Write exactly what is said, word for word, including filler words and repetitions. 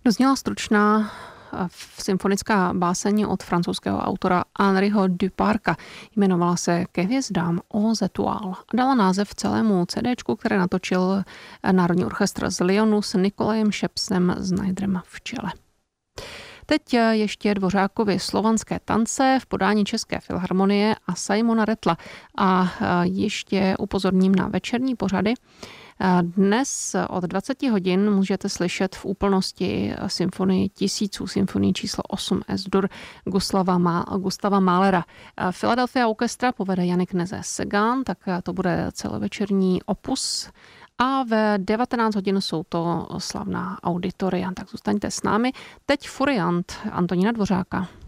Dozněla stručná symfonická báseň od francouzského autora Henriho Duparca. Jmenovala se Ke hvězdám Aux étoiles a dala název celému CDčku, které natočil Národní orchestr z Lyonu s Nikolajem Šepsem Znajderem v čele. Teď ještě Dvořákovi Slovanské tance v podání České filharmonie a Simona Rattla. A ještě upozorním na večerní pořady. Dnes od dvacet hodin můžete slyšet v úplnosti symfonii tisíců, symfonii číslo osm Es-dur Gustava, Má, Gustava Mahlera. Philadelphia Orchestra povede Janik Neze-Segan, tak to bude celovečerní opus. A ve devatenáct hodin jsou to slavná auditoria, tak zůstaňte s námi. Teď Furiant Antonína Dvořáka.